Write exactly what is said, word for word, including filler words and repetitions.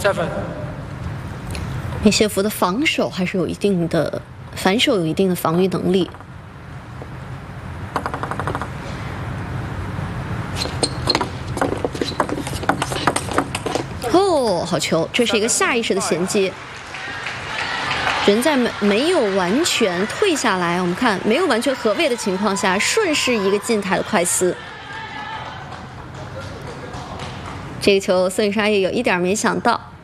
三分。 米谢夫的防守还是有一定的反手，有一定的防御能力。哦，好球！这是一个下意识的衔接。人在没没有完全退下来，我们看没有完全合位的情况下，顺势一个近台的快撕。这个球孙颖莎也有一点没想到。